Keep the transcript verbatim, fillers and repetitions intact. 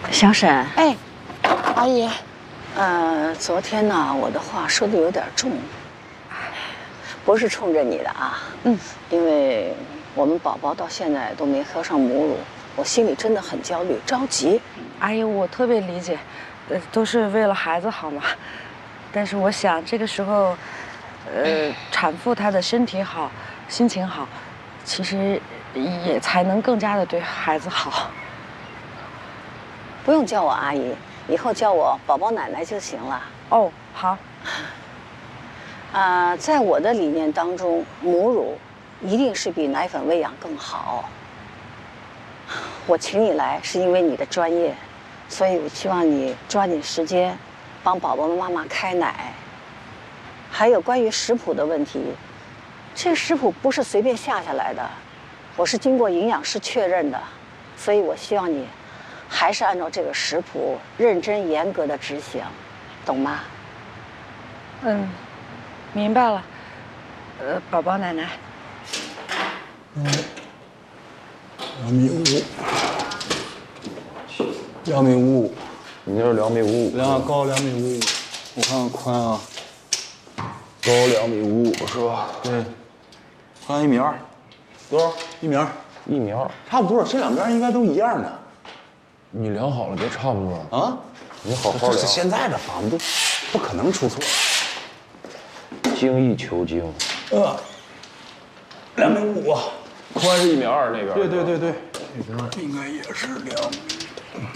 小沈， 哎，阿姨， 呃，昨天呢，我的话说的有点重，不是冲着你的啊，嗯，因为我们宝宝到现在都没喝上母乳，我心里真的很焦虑，着急。 阿姨，我特别理解，呃，都是为了孩子好嘛。但是我想这个时候，呃，产妇她的身体好，心情好，其实也才能更加的对孩子好。 不用叫我阿姨，以后叫我宝宝奶奶就行了。 哦，好。 啊、呃，在我的理念当中，母乳一定是比奶粉喂养更好。我请你来是因为你的专业，所以我希望你抓紧时间，帮宝宝的妈妈开奶。还有关于食谱的问题，这个食谱不是随便下下来的，我是经过营养师确认的，所以我希望你还是按照这个食谱认真严格的执行，懂吗？ 嗯，明白了。呃，宝宝奶奶。 嗯，两米五，两米五， 你那是两米五五， 两高两米五五，我看看宽啊， 高两米五五是吧？ 对，宽一米二，多少？一米二， 一米二， 差不多，这两边应该都一样的。 你量好了别差不多啊？ 你好好量。 现在这法子都不可能出错。 精益求精。 呃，两米五， 宽是一米二那边。 对对对对，这边应该也是两米。